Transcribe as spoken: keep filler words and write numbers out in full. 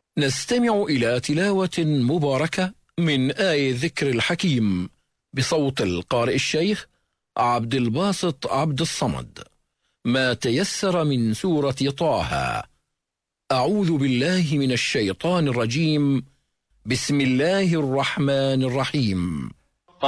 نستمع إلى تلاوة مباركة من آية ذكر الحكيم بصوت القارئ الشيخ عبد الباسط عبد الصمد. ما تيسر من سورة طه. أعوذ بالله من الشيطان الرجيم. بسم الله الرحمن الرحيم.